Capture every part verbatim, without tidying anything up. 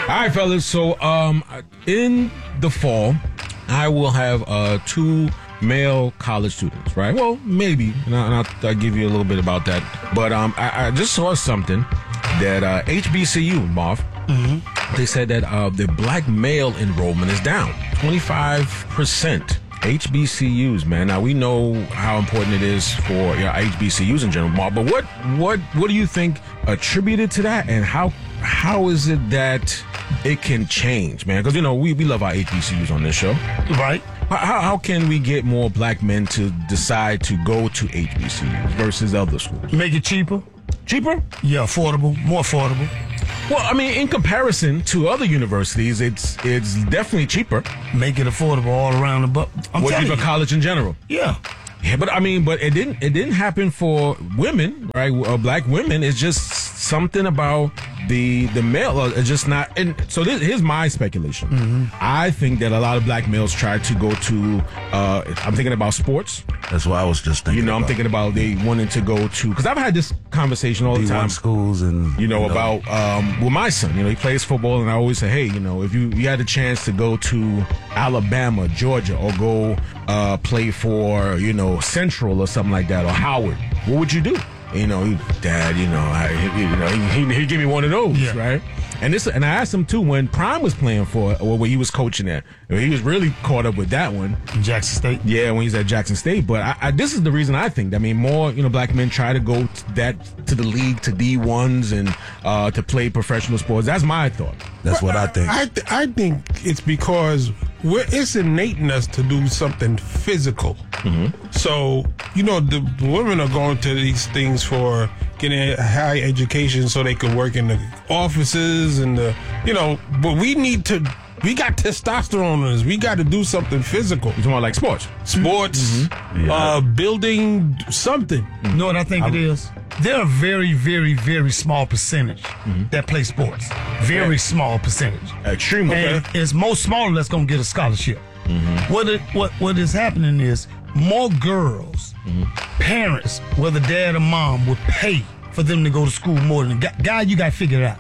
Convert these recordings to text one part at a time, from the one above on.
All right, fellas. So, um, in the fall, I will have uh two male college students, right? Well, maybe, and, I, and I'll, I'll give you a little bit about that. But um, I, I just saw something that uh, H B C U, Marv, mm-hmm. they said that uh, the black male enrollment is down twenty-five percent. H B C Us, man. Now we know how important it is for you know, H B C Us in general, Marv. But what, what, what do you think attributed to that, and how, how is it that it can change, man? Because you know we, we love our H B C Us on this show, right? How, how can we get more black men to decide to go to H B C Us versus other schools? Make it cheaper. Cheaper? Yeah, affordable, more affordable. Well, I mean, in comparison to other universities, it's it's definitely cheaper. Make it affordable all around the bu- I'm What telling for you. college in general? Yeah. Yeah, but I mean, but it didn't it didn't happen for women, right? Uh, black women. It's just something about the the male. Uh, it's just not. And so this, here's my speculation. Mm-hmm. I think that a lot of black males try to go to. Uh, I'm thinking about sports. That's what I was just thinking. You know, about. I'm thinking about they wanting to go to, because I've had this conversation all the D one time. schools and You know, you know about um, well, my son. You know, he plays football, and I always say, hey, you know, if you, you had a chance to go to Alabama, Georgia, or go uh, play for you know Central or something like that, or Howard, what would you do? You know, he, Dad, you know, I, he, you know, he, he, he give me one of those, Yeah. right? And this, and I asked him too when Prime was playing for, or when he was coaching at. He was really caught up with that one. Jackson State. Yeah, when he's at Jackson State. But I, I, this is the reason I think. I mean, more you know, black men try to go to that to the league, to D ones, and uh, to play professional sports. That's my thought. That's what I think. I, th- I think it's because we're, it's innate in us to do something physical. Mm-hmm. So, you know, the, the women are going to these things for getting a high education so they can work in the offices and the, you know, but we need to, we got testosterone in us. We got to do something physical. You're talking about like sports? Sports, Mm-hmm. Yeah. uh, building something. You know what I think it is? There are a very, very, very small percentage that play sports. Very small percentage. Extremely. And it's most smaller that's going to get a scholarship. What, it, what what is happening is more girls, parents, whether dad or mom, would pay for them to go to school more than the guy. Guy, you got to figure it out.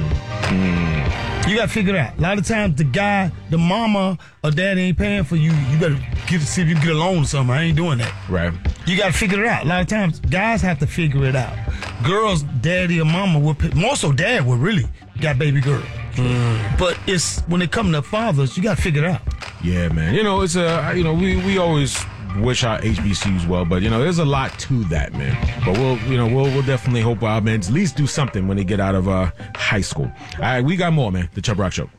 You got to figure it out. A lot of times the guy, the mama or daddy ain't paying for you. You better get see if you can get a loan or something. I ain't doing that. Right. You got to figure it out. A lot of times guys have to figure it out. Girls, daddy or mama will pay. More so dad will really got baby girl. But it's when it comes to fathers, you got to figure it out. Yeah, man. You know, it's a, you know, we, we always wish our H B C Us well, but, you know, there's a lot to that, man. But we'll, you know, we'll, we'll definitely hope our men at least do something when they get out of uh, high school. All right, we got more, man. The Chubb Rock Show.